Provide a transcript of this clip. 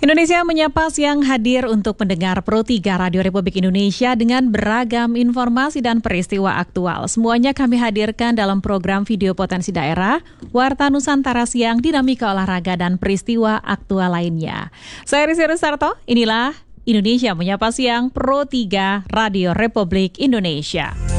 Indonesia Menyapa Siang hadir untuk pendengar Pro 3 Radio Republik Indonesia dengan beragam informasi dan peristiwa aktual. Semuanya kami hadirkan dalam program Video Potensi Daerah, Warta Nusantara Siang, Dinamika Olahraga dan peristiwa aktual lainnya. Saya Rizky Rusarto, inilah Indonesia Menyapa Siang Pro 3 Radio Republik Indonesia.